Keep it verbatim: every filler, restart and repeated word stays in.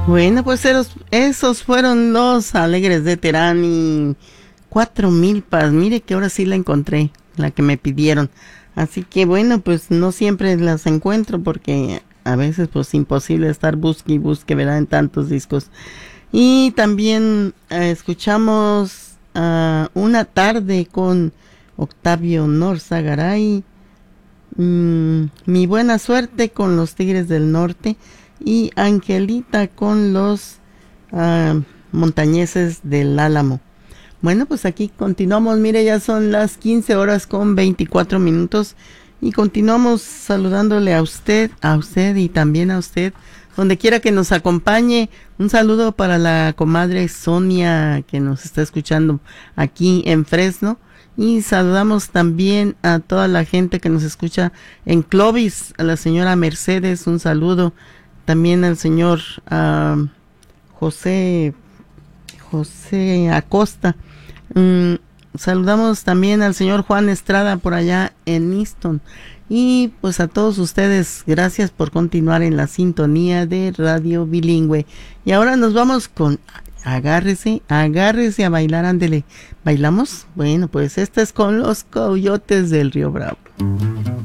Bueno, pues esos, esos fueron los Alegres de Terán y Cuatro Milpas. Mire que ahora sí la encontré, la que me pidieron. Así que bueno, pues no siempre las encuentro porque a veces pues imposible estar busque y busque, ¿verdad? En tantos discos. Y también eh, escuchamos uh, Una tarde con Octavio Norzagaray, mm, Mi buena suerte con los Tigres del Norte y Angelita con los uh, Montañeses del Álamo. Bueno, pues aquí continuamos, mire, ya son las quince horas con veinticuatro minutos y continuamos saludándole a usted, a usted y también a usted, donde quiera que nos acompañe. Un saludo para la comadre Sonia que nos está escuchando aquí en Fresno y saludamos también a toda la gente que nos escucha en Clovis, a la señora Mercedes, un saludo. También al señor uh, José José Acosta. Mm, saludamos también al señor Juan Estrada por allá en Easton. Y pues a todos ustedes, gracias por continuar en la sintonía de Radio Bilingüe. Y ahora nos vamos con Agárrese, agárrese a bailar, ándele. ¿Bailamos? Bueno, pues esta es con los Coyotes del Río Bravo.